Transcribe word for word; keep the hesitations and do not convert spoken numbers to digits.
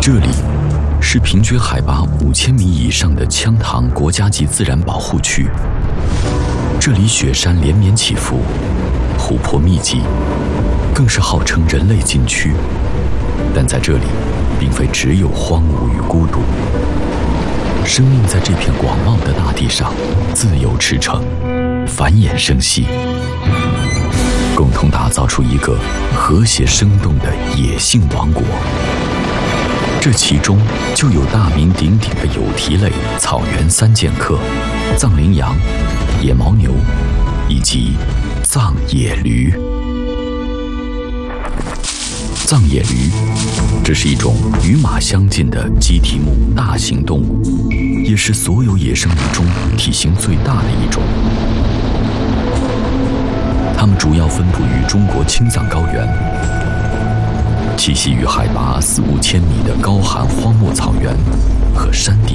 这里是平均海拔五千米以上的羌塘国家级自然保护区。这里雪山连绵起伏，湖泊密集，更是号称人类禁区。但在这里，并非只有荒芜与孤独，生命在这片广袤的大地上自由驰骋，繁衍生息，共同打造出一个和谐生动的野性王国。这其中就有大名鼎鼎的有蹄类草原三剑客——藏羚羊、野牦牛以及藏野驴。藏野驴，这是一种与马相近的鸡蹄目大型动物，也是所有野生鱼中体型最大的一种。它们主要分布于中国青藏高原，栖息于海拔四五千米的高寒荒漠草原和山地。